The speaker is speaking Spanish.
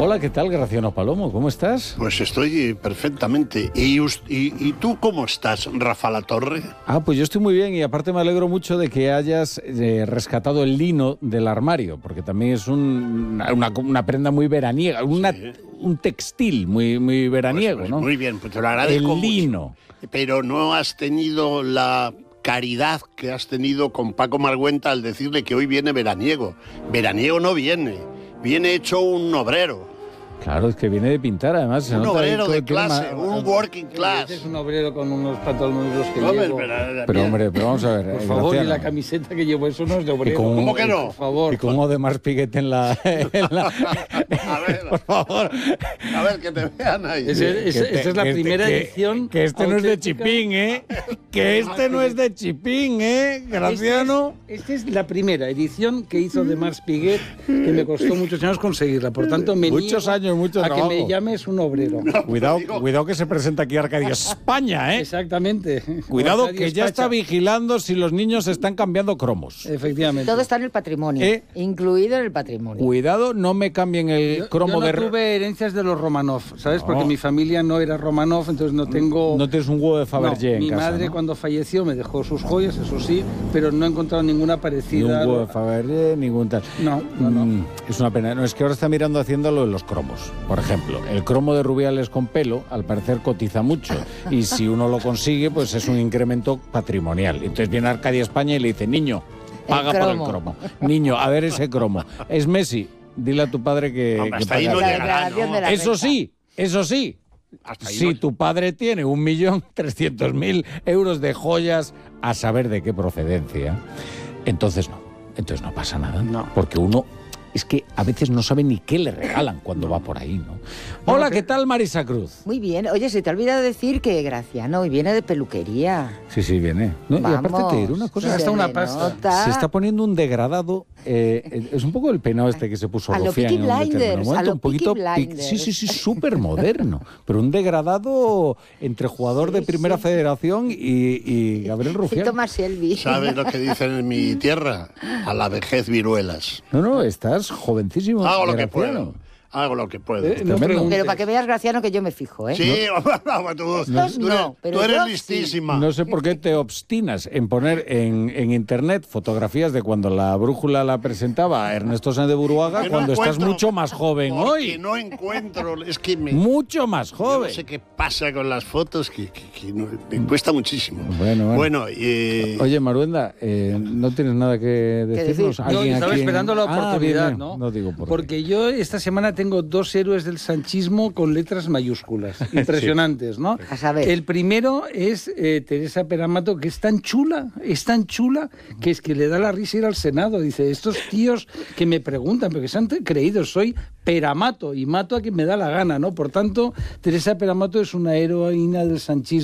Hola, ¿qué tal, Graciano Palomo? ¿Cómo estás? Pues estoy perfectamente. ¿Y tú cómo estás, Rafa Latorre? Pues yo estoy muy bien y aparte me alegro mucho de que hayas rescatado el lino del armario, porque también es una prenda muy veraniega, un textil muy veraniego, pues, ¿no? Muy bien, pues te lo agradezco el lino. Mucho. Pero no has tenido la caridad que has tenido con Paco Margüenta al decirle que hoy viene veraniego. Veraniego no viene hecho un obrero. Claro, es que viene de pintar, además. Un obrero de clase, un working class. Es un obrero con unos pantalones que llevo. Pero vamos a ver. Por favor, y la camiseta que llevo, eso no es de obrero. ¿Cómo que no? Por favor. Y con Odemars Piguet en la... A ver, por favor. A ver, que te vean ahí. Esta es la primera edición. Que este no es de Chipín, ¿eh? Que este no es de Chipín, ¿eh? Graciano. Esta es la primera edición que hizo Odemars Piguet, que me costó muchos años conseguirla. Por tanto, muchos años, mucho trabajo. Que me llames un obrero. Cuidado que se presenta aquí Arcadio España, ¿eh? Exactamente. Cuidado Arcadio que ya España. está vigilando si los niños están cambiando cromos. Efectivamente. Todo está en el patrimonio, incluido en el patrimonio. Cuidado, no me cambien el cromo yo no tuve herencias de los Romanov, ¿sabes? No. Porque mi familia no era Romanov, entonces no tengo... No tienes un huevo de Fabergé en mi casa, madre ¿no? cuando falleció me dejó sus joyas, eso sí, pero no he encontrado ninguna Ni parecida. un huevo de Fabergé, ningún tal. No. Es una pena. No, es que ahora está mirando haciendo lo de los cromos. Por ejemplo, el cromo de Rubiales con pelo, al parecer cotiza mucho. Y si uno lo consigue, pues es un incremento patrimonial. Entonces viene Arcadia España y le dice, niño, paga por el cromo. Niño, a ver ese cromo. Es Messi, dile a tu padre que hasta ahí no llegará, ¿no? Eso sí. Si tu padre tiene 1.300.000 euros de joyas, a saber de qué procedencia, entonces no pasa nada. No. Porque uno es que a veces no sabe ni qué le regalan cuando va por ahí, ¿no? Hola, ¿qué tal, Marisa Cruz? Muy bien. Oye, se te ha olvidado decir que Graciano hoy viene de peluquería. Sí, viene. ¿No? Y aparte te diré una cosa. Hasta una pasta. Se está poniendo un degradado. Es un poco el peinado este que se puso A lo Rufián Peaky en un determinado Blinders, momento. a lo Un poquito. Peaky Blinders. Sí, súper moderno. Pero un degradado entre jugador de Primera Federación y Gabriel Rufián. Y Thomas Shelby. ¿Sabes lo que dicen en mi tierra? A la vejez viruelas. No, estás jovencísimo. Hago lo que Graciano. puedo. Hago lo que puedo. No preguntes. Pero para que veas, Graciano, que yo me fijo, ¿eh? Sí, pero tú eres yo listísima. No sé por qué te obstinas en poner en internet fotografías de cuando la brújula la presentaba a Ernesto Sáenz de Buruaga, Que no cuando estás encuentro, mucho más joven porque hoy. no encuentro, es que Mucho más yo joven. no sé qué pasa con las fotos, que me cuesta muchísimo. Bueno. Oye, Maruenda, ¿no tienes nada que decirnos? decir? No, ¿Alguien estaba aquí esperando la oportunidad, bien, ¿no? No digo por qué. Porque yo esta semana tengo 2 héroes del sanchismo con letras mayúsculas, impresionantes, ¿no? A saber. El primero es Teresa Peramato, que es tan chula, que es que le da la risa ir al Senado. Dice, estos tíos que me preguntan, porque se han creído, soy Peramato y mato a quien me da la gana, ¿no? Por tanto, Teresa Peramato es una heroína del sanchismo.